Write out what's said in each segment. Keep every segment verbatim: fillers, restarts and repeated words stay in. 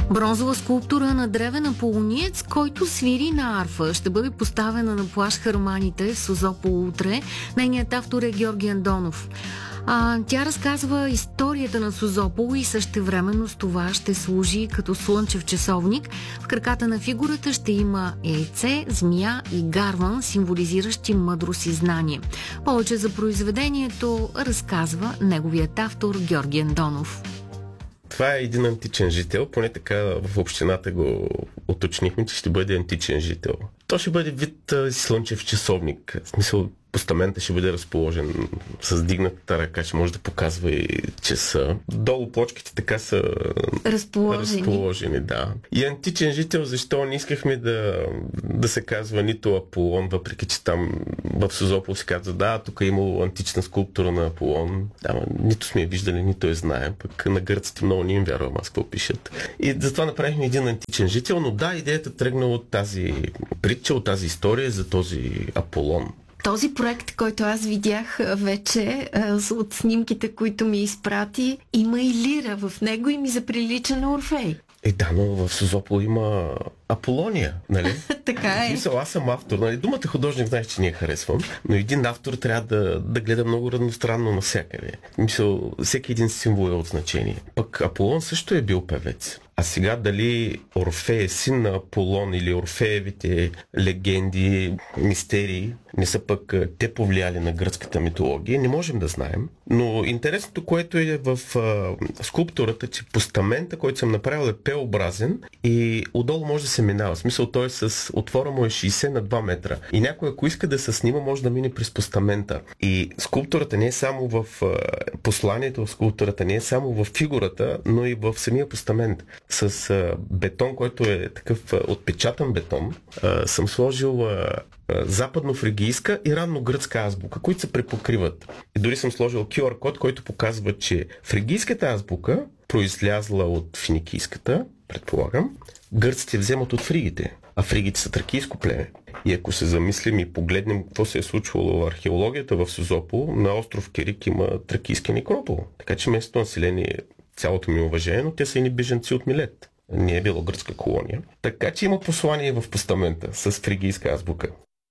Бронзова скулптура на древен аполониец, който свири на арфа, ще бъде поставена на плаж Харманите в Созопол утре. Нейният автор е Георги Андонов. А, тя разказва историята на Созопол и същевременно с това ще служи като слънчев часовник. В краката на фигурата ще има яйце, змия и гарван, символизиращи мъдрост и знание. Повече за произведението разказва неговият автор Георги Андонов. Това е един античен жител, поне така в общината го уточнихме, че ще бъде античен жител. То ще бъде вид а, слънчев часовник. В смисъл, постамента ще бъде разположен с дигнатата ръка, че може да показва и часа. Долу плочките така са разположени. разположени да. И античен жител, защо не искахме да, да се казва нито Аполон, въпреки че там в Созопол се казва, да, тук е имало антична скулптура на Аполон. Да, нито сме я виждали, нито я знаем. Пък на гърците много не им вярвам аз какво пишат. И затова направихме един античен жител, но да, идеята тръгна от тази притча, от тази история за този Аполон. Този проект, който аз видях вече от снимките, които ми изпрати, има и лира в него и ми заприлича на Орфей. Е, да, но в Созопол има Аполония, нали? Така е. Мисъл, аз съм автор. Нали? Думата художник, знаеш, че не я харесвам, но един автор трябва да, да гледа много разностранно навсякъде. Мисъл, всеки един символ е от значение. Пък Аполон също е бил певец. А сега дали Орфей е син на Аполон или Орфеевите легенди, мистерии не са пък те повлияли на гръцката митология, не можем да знаем. Но интересното, което е в а, скулптурата, че постамента, който съм направил, е П-образен и отдолу може да се минава. В смисъл, той е с отвора му е шейсет на два метра. И някой, ако иска да се снима, може да мине през постамента. И скулптурата не е само в а, посланието в скулптурата, не е само в фигурата, но и в самия постамент. С а, бетон, който е такъв а, отпечатан бетон, а, съм сложил а, западно-фригийска и ранно-гръцка азбука, които се препокриват. И дори съм сложил кю ар код, който показва, че фригийската азбука, произлязла от финикийската, предполагам, гърците вземат от фригите, а фригите са тракийско племе. И ако се замислим и погледнем какво се е случвало в археологията в Созопол, на остров Кирик има тракийски некропол. Така че местното население, цялото ми уважение, но те са и бежанци от Милет. Не е било гръцка колония. Така че има послание в постамента с фригийска азбука.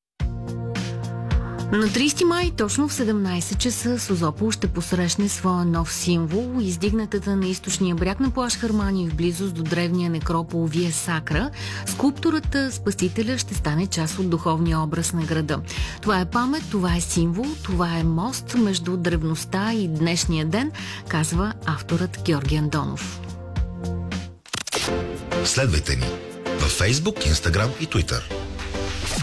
На трийсети май, точно в седемнайсет часа, Созопол ще посрещне своя нов символ, издигнатата на източния бряг на плаж Хармани в близост до древния некропол Вие Сакра. Скулптурата Спасителя ще стане част от духовния образ на града. Това е памет, това е символ, това е мост между древността и днешния ден, казва авторът Георги Андонов. Следвайте ни във Facebook, Instagram и Twitter.